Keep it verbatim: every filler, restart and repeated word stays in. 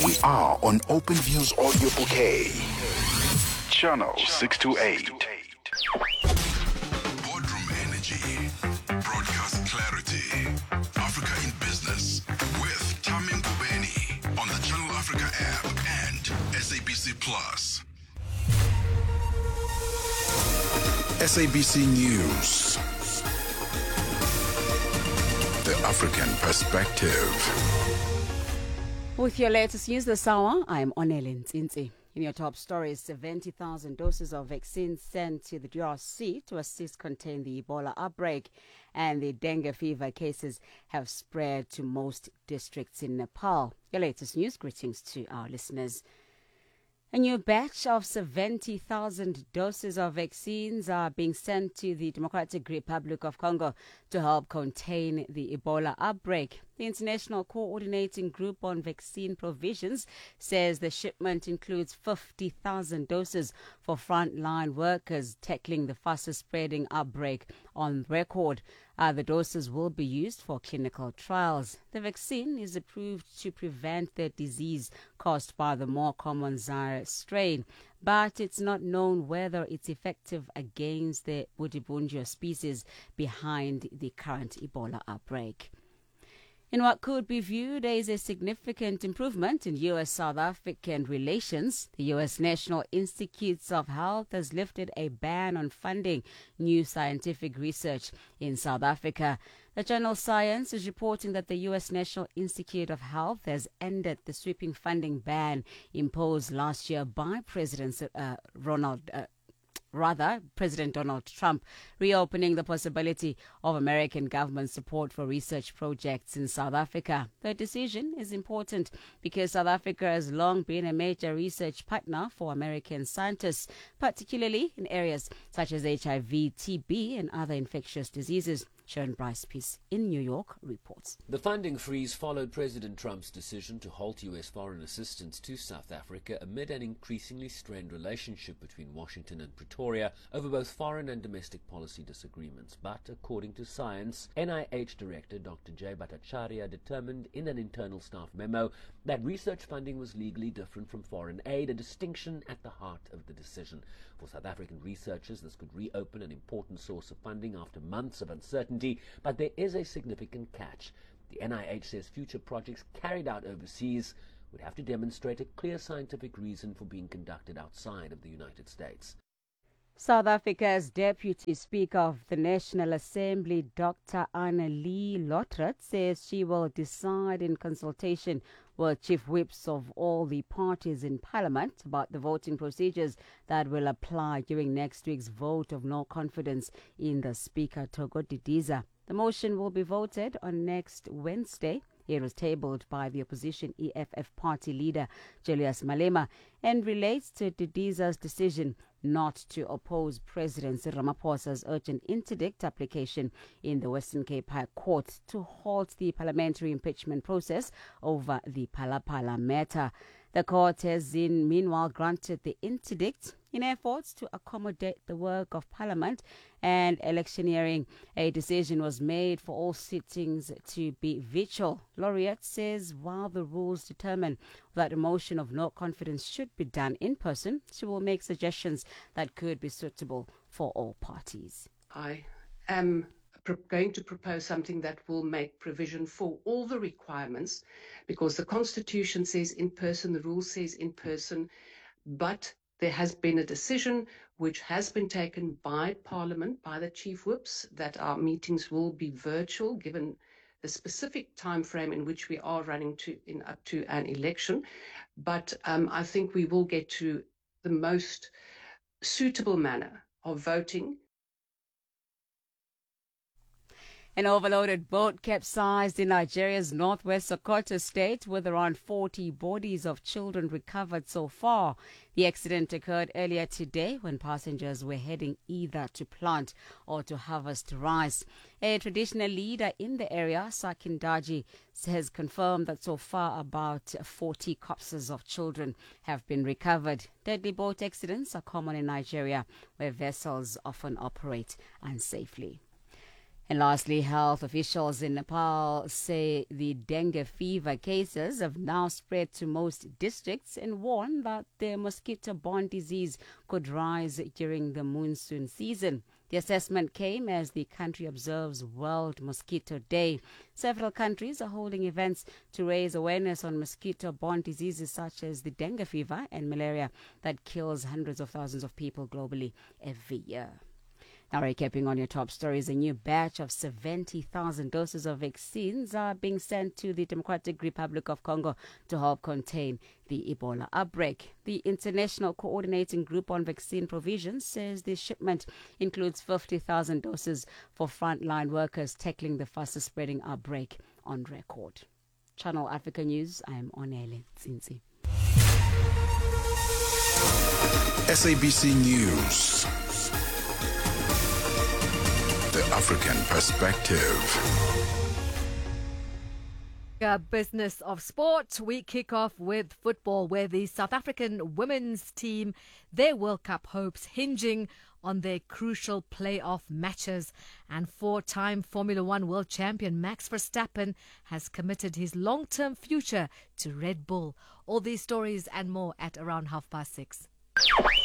We are on OpenView's audio bouquet. Channel six two eight. Boardroom energy. Broadcast clarity. Africa in business. With Tamim Kubeni on the Channel Africa app and S A B C Plus. S A B C News. The African perspective. With your latest news this hour, I'm Onele Ntsinzi. In your top stories, seventy thousand doses of vaccine sent to the D R C to assist contain the Ebola outbreak, and the dengue fever cases have spread to most districts in Nepal. Your latest news, greetings to our listeners. A new batch of seventy thousand doses of vaccines are being sent to the Democratic Republic of Congo to help contain the Ebola outbreak. The International Coordinating Group on Vaccine Provisions says the shipment includes fifty thousand doses for frontline workers tackling the fastest spreading outbreak on record. Uh, the doses will be used for clinical trials. The vaccine is approved to prevent the disease caused by the more common Zaire strain, but it's not known whether it's effective against the Budibunjo species behind the current Ebola outbreak. In what could be viewed as a significant improvement in U S South African relations, the U S National Institutes of Health has lifted a ban on funding new scientific research in South Africa. The journal Science is reporting that the U S National Institute of Health has ended the sweeping funding ban imposed last year by President uh, Ronald uh, Rather, President Donald Trump, reopening the possibility of American government support for research projects in South Africa. The decision is important because South Africa has long been a major research partner for American scientists, particularly in areas such as H I V, T B, and other infectious diseases. Sharon Bryce Peace in New York reports. The funding freeze followed President Trump's decision to halt U S foreign assistance to South Africa amid an increasingly strained relationship between Washington and Pretoria over both foreign and domestic policy disagreements. But according to Science, N I H Director Doctor Jay Bhattacharya determined in an internal staff memo that research funding was legally different from foreign aid, a distinction at the heart of the decision. For South African researchers, this could reopen an important source of funding after months of uncertainty, but there is a significant catch. The N I H says future projects carried out overseas would have to demonstrate a clear scientific reason for being conducted outside of the United States. South Africa's Deputy Speaker of the National Assembly, Doctor Annelie Lottert, says she will decide in consultation with chief whips of all the parties in Parliament about the voting procedures that will apply during next week's vote of no confidence in the Speaker, Togo Didiza. The motion will be voted on next Wednesday. It was tabled by the opposition E F F party leader Julius Malema and relates to Didiza's decision not to oppose President Ramaphosa's urgent interdict application in the Western Cape High Court to halt the parliamentary impeachment process over the Phala-Phala matter. The court has in meanwhile granted the interdict in efforts to accommodate the work of Parliament and electioneering. A decision was made for all sittings to be virtual. Laureate says while the rules determine that a motion of no confidence should be done in person, she will make suggestions that could be suitable for all parties. I am going to propose something that will make provision for all the requirements, because the Constitution says in person, the rule says in person, but there has been a decision which has been taken by Parliament, by the chief whips, that our meetings will be virtual given the specific time frame in which we are running to in up to an election. But um, I think we will get to the most suitable manner of voting. An overloaded boat capsized in Nigeria's northwest Sokoto state with around forty bodies of children recovered so far. The accident occurred earlier today when passengers were heading either to plant or to harvest rice. A traditional leader in the area, Sakin Daji, has confirmed that so far about forty corpses of children have been recovered. Deadly boat accidents are common in Nigeria, where vessels often operate unsafely. And lastly, health officials in Nepal say the dengue fever cases have now spread to most districts and warn that the mosquito-borne disease could rise during the monsoon season. The assessment came as the country observes World Mosquito Day. Several countries are holding events to raise awareness on mosquito-borne diseases such as the dengue fever and malaria that kills hundreds of thousands of people globally every year. Now, recapping on your top stories, a new batch of seventy thousand doses of vaccines are being sent to the Democratic Republic of Congo to help contain the Ebola outbreak. The International Coordinating Group on Vaccine Provision says the shipment includes fifty thousand doses for frontline workers tackling the fastest spreading outbreak on record. Channel Africa News, I am Onele Tsinzi. S A B C News. The African perspective. Uh, business of sport. We kick off with football, where the South African women's team, their World Cup hopes hinging on their crucial playoff matches. And four-time Formula One world champion Max Verstappen has committed his long-term future to Red Bull. All these stories and more at around half past six.